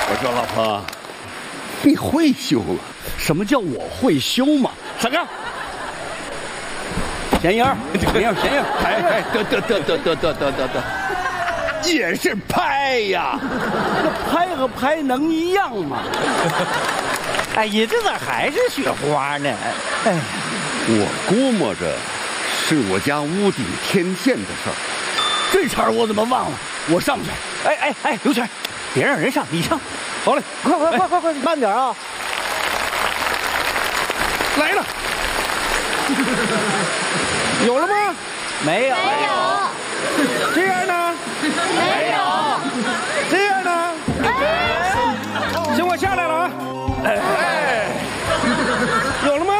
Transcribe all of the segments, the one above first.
我说老婆，你会修了？什么叫我会修嘛？闪开！闲影，哎，得，也是拍呀，这拍和拍能一样吗？ 哎呀，这咋还是雪花呢？哎， 我估摸着是我家屋顶天线的事儿，这茬我怎么忘了？我上去。 哎，刘全，别让人上，你上。 好嘞， 快，慢点啊！ 来了，有了吗？ 没有。 这样呢？ 没有。 这样呢？行，我下来了啊！哎，有了吗？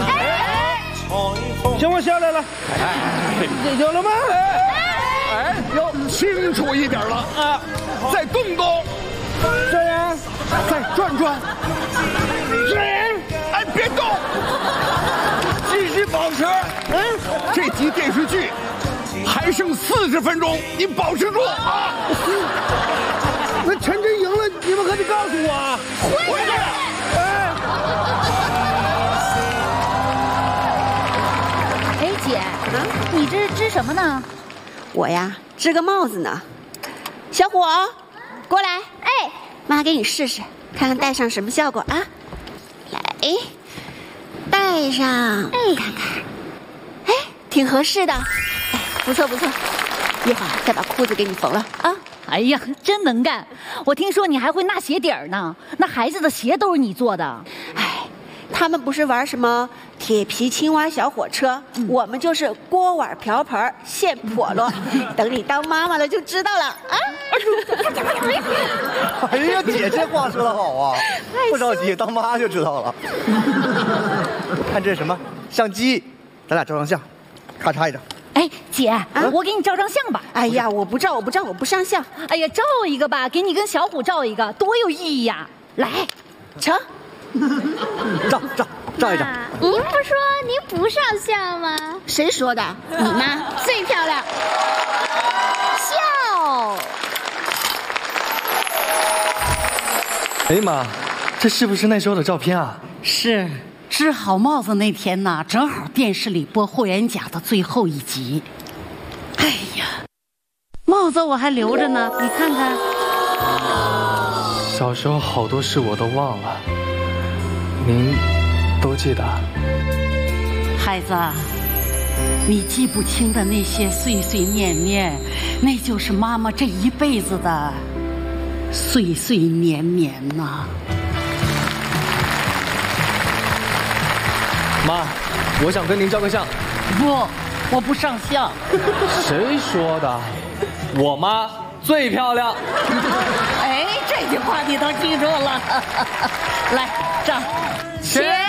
行，我下来了。有了吗？有，清楚一点了啊！再动动，这样，再转转，这样，哎，别动，继续保持。这集电视剧还剩40分钟，你保持住啊！那陈真赢了，你们可得告诉我啊！会的。 哎，姐，你这是织什么呢？ 我呀，织个帽子呢。小伙，过来，哎，妈给你试试，看看戴上什么效果啊？来，戴上，看看，哎，挺合适的，哎，不错，一会儿再把裤子给你缝了啊。 哎呀，真能干！我听说你还会纳鞋底儿呢，那孩子的鞋都是你做的。 哎，他们不是玩什么铁皮青蛙小火车，我们就是锅碗瓢盆现笸箩。等你当妈妈了就知道了啊！ 哎呀，姐这话说得好啊，不着急，当妈就知道了。看这是什么相机，咱俩照张相，咔嚓一张。 哎，姐，我给你照张相吧。 哎呀，我不照，我不上相。 哎呀，照一个吧，给你跟小虎照一个，多有意义呀！来，成。 照一张。 您不说您不上相吗？ 谁说的？你妈最漂亮。 笑。 哎妈，这是不是那时候的照片啊？ 是。织好帽子那天呢，正好电视里播霍元甲的最后一集。哎呀，帽子我还留着呢，你看看。 小时候好多事我都忘了，您都记得？ 孩子，你记不清的那些碎碎念念，那就是妈妈这一辈子的岁岁年年呐。 妈，我想跟您照个相。 不，我不上相。 谁说的？我妈最漂亮。 哎，这句话你都记住了。来，照。 切。